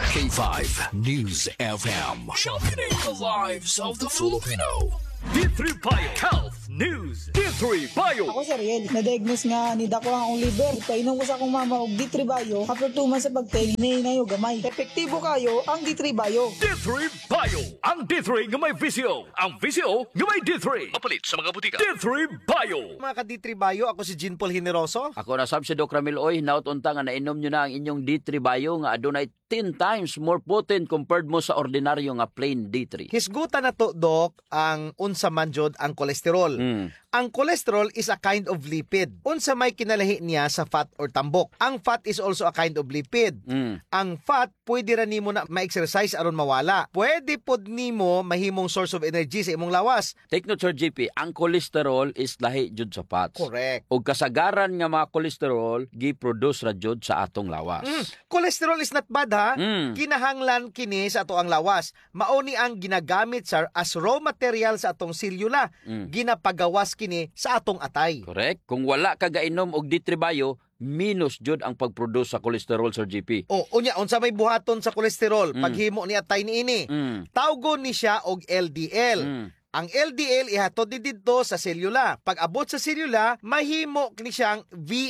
K5 News FM. Sharpening the lives of the Filipino. D3 Bio Health News. D3 Bio. Ako si Ariel, na-diagnose nga ni dako akong liver. Painom ko sa akong mama og D3 Bio. After 2 months sa pagtayin, hinayo gamay. Epektibo kayo ang D3 Bio. D3 Bio. Ang D3 nga may visyo. Ang visyo nga may D3. Mapalit sa mga butika. D3 Bio. Mga ka-D3 Bio, ako si Jean Paul Generoso. Ako na sab si Doc Ramil Oy, naut-unta nga nainom nyo na ang inyong D3 Bio nga adunay 10 times more potent compared mo sa ordinaryo nga plain D3. Hisgutan na to, Doc, ang unsa man jud ang kolesterol. Ang cholesterol is a kind of lipid. Unsa may kinalahi niya sa fat or tambok. Ang fat is also a kind of lipid. Ang fat, pwede ra nimo na ma-exercise aron mawala. Pwede pod nimo mahimong source of energy sa imong lawas. Take note, Sir JP, ang cholesterol is lahi jud sa fats. Correct. O kasagaran nga mga cholesterol, gi-produce ra jud sa atong lawas. Cholesterol is not bad, ha? Kinahanglan kini sa ato ang lawas. Mauni ang ginagamit sa as raw material sa atong selula. Ginapagawas kini sa atong atay. Correct? Kung wala ka gainom og D3 Bio, minus jud ang pag-produce sa cholesterol, Sir JP. O, unya, unsa may buhaton sa kolesterol, paghimo ni atay niini. Tawgon ni siya og LDL. Ang LDL ihatod ni didto sa selula. Pag abot sa selula, mahimo ni siyang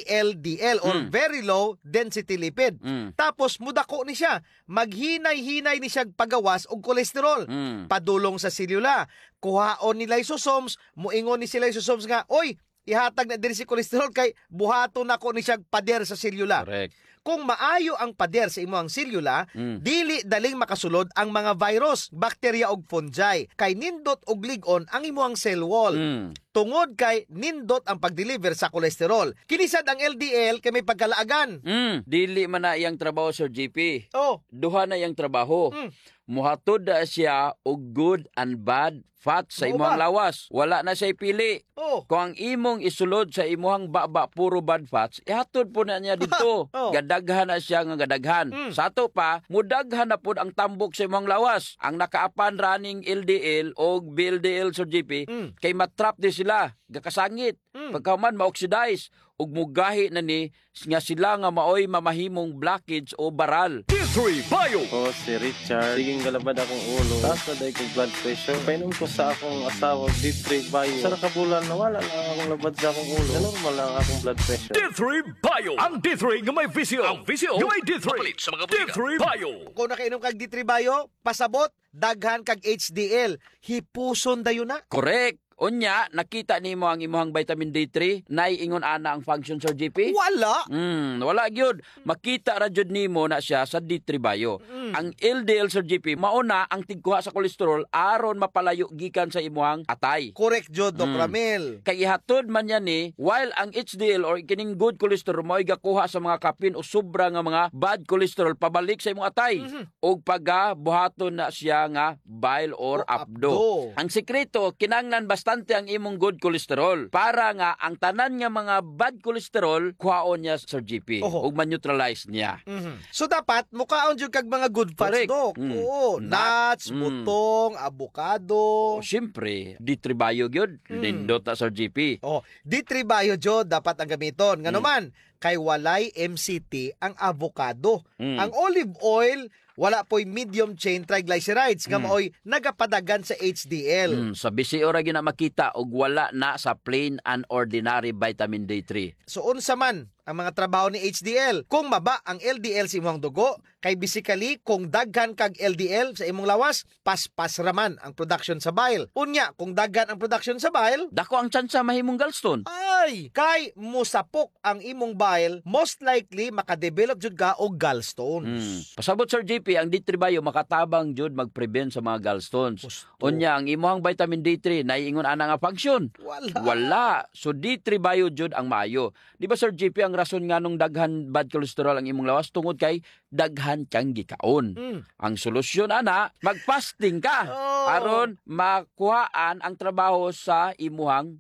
VLDL or very low density lipid. Tapos mudako ni siya. Maghinay-hinay ni siya pagawas og kolesterol. Padulong sa selula. Kuhaon ni lysosomes, muingon ni si lysosomes nga, oy, ihatag na diri si kolesterol kay buhaton nako ni siya pader sa selula. Correct. Kung maayo ang pader sa imong selula, dili daling makasulod ang mga virus, bakterya ug fungi. Kay nindot og lig-on ang imong cell wall. Tungod kay nindot ang pag-deliver sa kolesterol. Kinisad ang LDL kay may pagkalaagan. Dili man na iyang trabaho, Sir JP. Oh, Duha na iyang trabaho. Muhatod na siya og good and bad fat sa Oo imong ba? lawas. Wala na siya pili. oh. Kung ang imong isulod sa imong baba puro bad fats, ihatod po na niya dito. Oh. Gadaghan na siya nga gadaghan. Sa ato pa, mudaghan na po ang tambok sa imong lawas. Ang nakaapan running LDL o VLDL, Sir JP, kay matrap di sila, gakasangit. Pagkaman ma-oxidize ug mugahi na ni nga sila nga maoy mamahimong blockage o baral. D3 Bio. Ako si Richard. Siging galabad akong ulo. Taas na dahil kong blood pressure. Painom ko sa akong asawa D3 Bio. Sa nakabulan, nawala lang akong labad sa akong ulo. Normal lang akong blood pressure. D3 Bio. Ang D3 nga may visyo. Ang visyo nga may D3. Mapalit sa mga butika. D3 Bio. Kung nakainom kag D3 Bio, pasabot, daghan kag HDL. Hipuson dayon na. Correct. Unya, nakita nimo ang imong vitamin D3, naiingon ana ang function, Sir JP? Wala. Wala gyud. Makita ra jud nimo na siya sa D3 Bio. Ang LDL, Sir JP, mauna ang tigkuha sa kolesterol aron mapalayo gikan sa imong atay. Correct jud, Doc Ramil. Kay ihatod man yan ni, while ang HDL or kining good cholesterol mo gakuha sa mga kapin o sobra nga mga bad cholesterol pabalik sa imong atay. O buhaton na siya nga bile or abdo. abdo. Ang sekreto, kinanglan bastante ang imong good cholesterol para nga ang tanan nga mga bad cholesterol kuhaon niya, Sir GP, Oho. ug ma-neutralize niya. So dapat mukaon jud kag mga good fats, Correct. Doc. Oo, nuts, butong, avocado. O syempre, D3 Bio gyud, nindot na, Sir GP. Oh, D3 Bio jud dapat ang gamiton. Ngano man, kay walay MCT ang avocado. Ang olive oil wala po'y medium chain triglycerides nga maoy nagapadagan sa HDL. Sa bisi ora gina makita og wala na sa plain and ordinary vitamin D3. So unsa man ang mga trabaho ni HDL? Kung maba ang LDL sa imong dugo, kay basically kung daghan kag LDL sa imong lawas, paspas raman ang production sa bile. Unya, kung daghan ang production sa bile, Dako ang tsansa mahimong gallstone. ay, kay musapok ang imong bile, most likely makadevelop jud ka og gallstones. Pasabot, Sir JP, ang D3 Bio makatabang jud mag-prevent sa mga gallstones. Unya, ang imong vitamin D3 naiingon ana nga function. Wala. So D3 Bio jud ang maayo. Di ba, Sir JP, ang rason nga nung daghan bad cholesterol ang imong lawas tungod kay daghan kang gikaon. Ang solusyon ana, mag-fasting ka aron makuhaan ang trabaho sa imuhang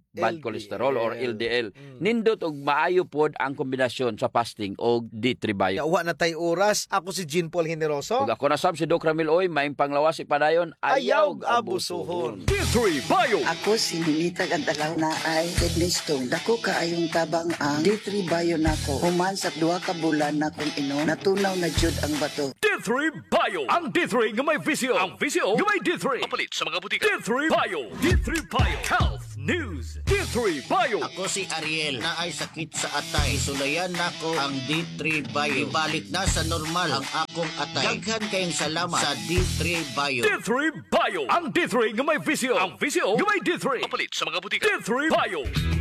bad LDL. cholesterol or LDL. Nindot og maayo pod ang kombinasyon sa fasting og D3 Bio. Yawa na tay oras. Ako si Jean Paul Generoso. Ug ako na sab si Doc Ramil Oy, maing panglawas ipadayon, ayaw abusuhon. D3 Bio. Ako si Ninitag ang dalaw na ay kidney stone. Dako kaayong tabang ang D3 Bio nako. Human sa 2 ka bulan na kung inom, natunaw na jud ang bato. D3 Bio. Ang D3 nga may visyo. Ang visyo nga may D3. Kapalit sa mga butika. D3 Bio. D3 Bio. Health News. D3 Bio. Ako si Ariel na ay sakit sa atay. Sulayan nako ang D3 Bio. Ibalik na sa normal ang akong atay. Daghan kayong salamat sa D3 Bio. D3 Bio. Ang D3 nga may visyo. Ang visyo nga may D3. Kapalit sa mga butika. D3 Bio.